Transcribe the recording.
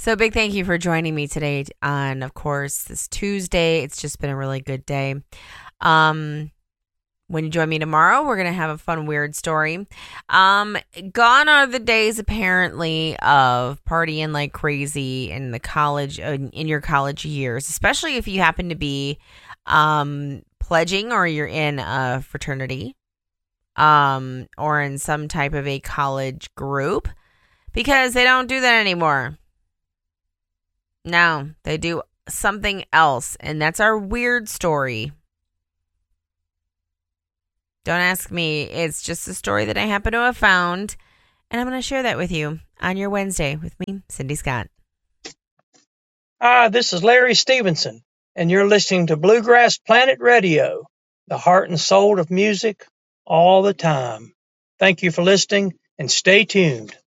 So big thank you for joining me today on, of course, this Tuesday. It's just been a really good day. When you join me tomorrow, we're going to have a fun, weird story. Gone are the days, apparently, of partying like crazy in the college, in your college years, especially if you happen to be pledging or you're in a fraternity or in some type of a college group, because they don't do that anymore. No, they do something else, and that's our weird story. Don't ask me. It's just a story that I happen to have found, and I'm going to share that with you on your Wednesday with me, Cindy Scott. Hi, this is Larry Stevenson, and you're listening to Bluegrass Planet Radio, the heart and soul of music all the time. Thank you for listening, and stay tuned.